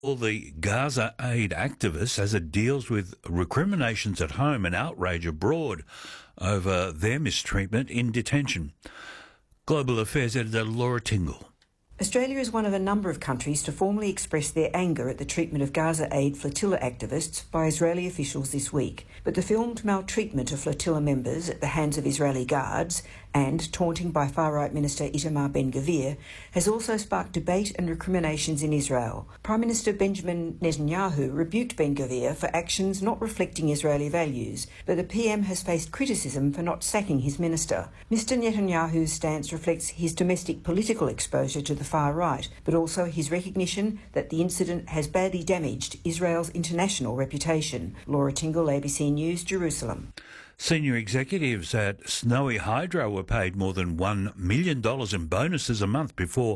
All the Gaza aid activists as it deals with recriminations at home and outrage abroad over their mistreatment in detention. Global Affairs editor Laura Tingle. Australia is one of a number of countries to formally express their anger at the treatment of Gaza Aid flotilla activists by Israeli officials this week. But the filmed maltreatment of flotilla members at the hands of Israeli guards and taunting by far-right Minister Itamar Ben-Gvir has also sparked debate and recriminations in Israel. Prime Minister Benjamin Netanyahu rebuked Ben-Gvir for actions not reflecting Israeli values, but the PM has faced criticism for not sacking his minister. Mr Netanyahu's stance reflects his domestic political exposure to the far right, but also his recognition that the incident has badly damaged Israel's international reputation. Laura Tingle, ABC News, Jerusalem. Senior executives at Snowy Hydro were paid more than $1 million in bonuses a month before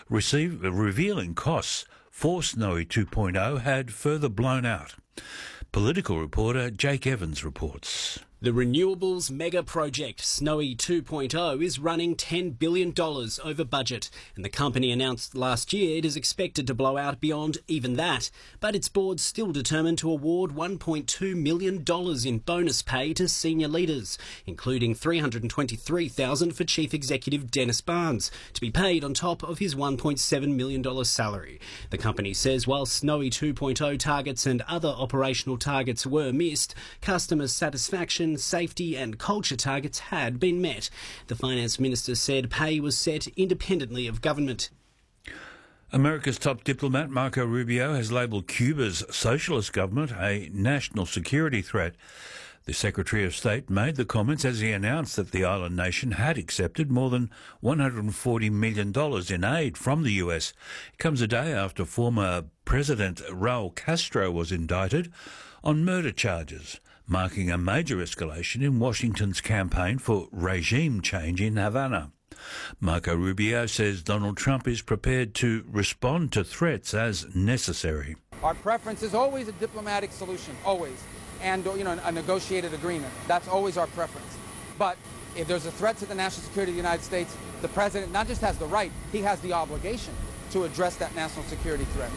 revealing costs for Snowy 2.0 had further blown out. Political reporter Jake Evans reports. The renewables mega project Snowy 2.0 is running $10 billion over budget, and the company announced last year it is expected to blow out beyond even that. But its board's still determined to award $1.2 million in bonus pay to senior leaders, including $323,000 for Chief Executive Dennis Barnes, to be paid on top of his $1.7 million salary. The company says while Snowy 2.0 targets and other operational targets were missed, customer satisfaction, safety and culture targets had been met. The finance minister said pay was set independently of government. America's top diplomat Marco Rubio has labelled Cuba's socialist government a national security threat. The Secretary of State made the comments as he announced that the island nation had accepted more than $140 million in aid from the US. It comes a day after former President Raul Castro was indicted on murder charges, marking a major escalation in Washington's campaign for regime change in Havana. Marco Rubio says Donald Trump is prepared to respond to threats as necessary. Our preference is always a diplomatic solution, always, and a negotiated agreement. That's always our preference. But if there's a threat to the national security of the United States, the president not just has the right, he has the obligation to address that national security threat.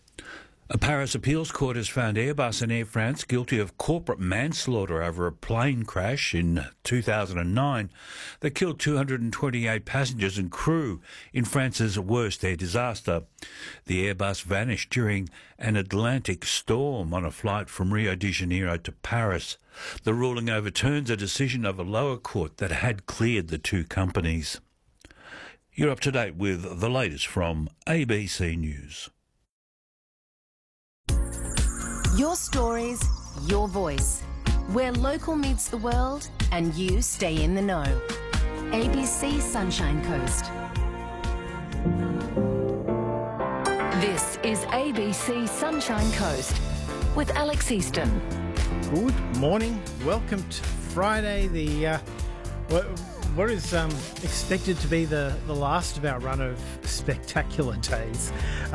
A Paris appeals court has found Airbus and Air France guilty of corporate manslaughter over a plane crash in 2009 that killed 228 passengers and crew in France's worst air disaster. The Airbus vanished during an Atlantic storm on a flight from Rio de Janeiro to Paris. The ruling overturns a decision of a lower court that had cleared the two companies. You're up to date with the latest from ABC News. Your stories, your voice. Where local meets the world and you stay in the know. ABC Sunshine Coast. This is ABC Sunshine Coast with Alex Easton. Good morning. Welcome to Friday, what is expected to be the last of our run of spectacular days.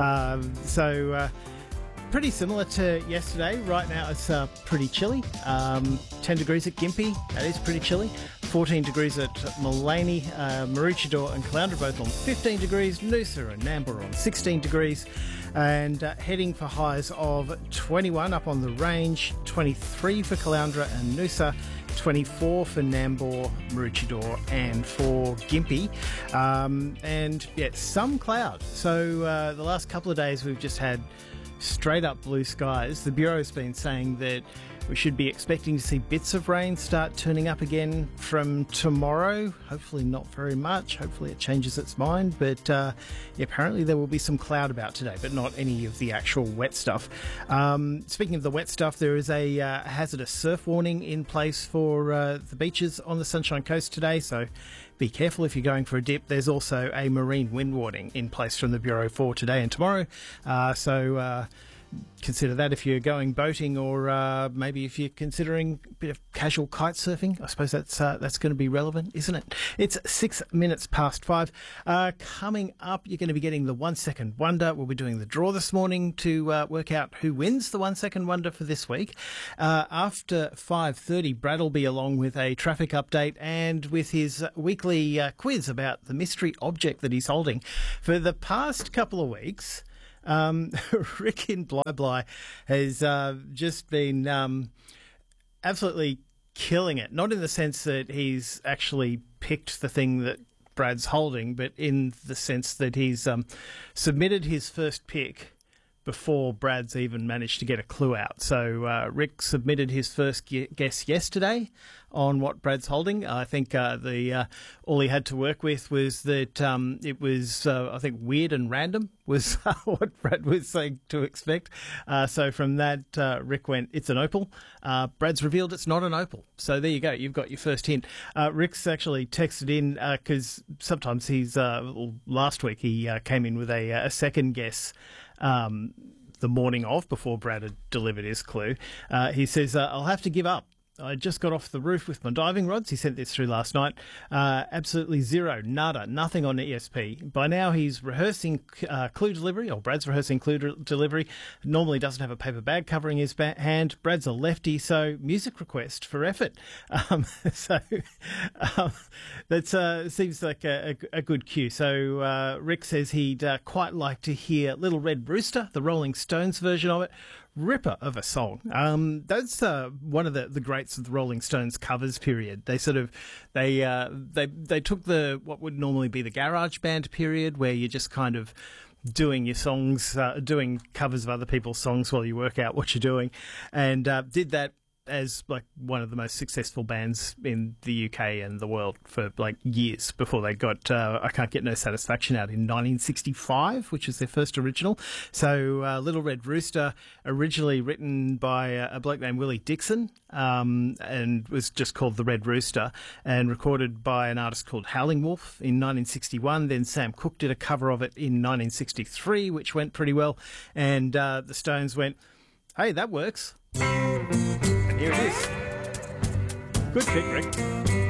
Pretty similar to yesterday. Right now it's pretty chilly. 10 degrees at Gympie, that is pretty chilly. 14 degrees at Maleny, Maroochydore and Caloundra both on 15 degrees. Noosa and Nambour on 16 degrees. And heading for highs of 21 up on the range, 23 for Caloundra and Noosa, 24 for Nambour, Maroochydore and for Gympie. And some cloud. So the last couple of days we've just had straight up blue skies. The Bureau's been saying that we should be expecting to see bits of rain start turning up again from tomorrow. Hopefully not very much. Hopefully it changes its mind. But apparently there will be some cloud about today, but not any of the actual wet stuff. Speaking of the wet stuff, there is a hazardous surf warning in place for the beaches on the Sunshine Coast today. So be careful if you're going for a dip. There's also a marine wind warning in place from the Bureau for today and tomorrow. Consider that if you're going boating, or maybe if you're considering a bit of casual kite surfing. I suppose that's going to be relevant, isn't it? It's 6 minutes past 5. Coming up, you're going to be getting the 1 Second Wonder. We'll be doing the draw this morning to work out who wins the 1 Second Wonder for this week. After 5:30, Brad will be along with a traffic update and with his weekly quiz about the mystery object that he's holding. For the past couple of weeks, Rick in Bly Bly has just been absolutely killing it. Not in the sense that he's actually picked the thing that Brad's holding, but in the sense that he's submitted his first pick before Brad's even managed to get a clue out. So Rick submitted his first guess yesterday on what Brad's holding. I think all he had to work with was that it was, I think, weird and random was what Brad was saying to expect. So from that, Rick went, it's an opal. Brad's revealed it's not an opal. So there you go. You've got your first hint. Rick's actually texted in because sometimes he's, last week he came in with a second guess the morning of, before Brad had delivered his clue. He says, I'll have to give up. I just got off the roof with my diving rods. He sent this through last night. Absolutely zero, nada, nothing on ESP. By now he's rehearsing clue delivery, or Brad's rehearsing clue delivery. Normally doesn't have a paper bag covering his hand. Brad's a lefty, so music request for effort. That seems like a good cue. So Rick says he'd quite like to hear Little Red Rooster, the Rolling Stones version of it. Ripper of a song. That's one of the greats of the Rolling Stones covers period. They sort of they took what would normally be the garage band period, where you're just kind of doing your songs, doing covers of other people's songs while you work out what you're doing, and did that as like one of the most successful bands in the UK and the world for like years before they got I Can't Get No Satisfaction out in 1965, which was their first original. So Little Red Rooster, originally written by a bloke named Willie Dixon, and was just called The Red Rooster, and recorded by an artist called Howling Wolf in 1961. Then Sam Cooke did a cover of it in 1963, which went pretty well, and the Stones went, hey, that works. And here it is. Good pick, Rick.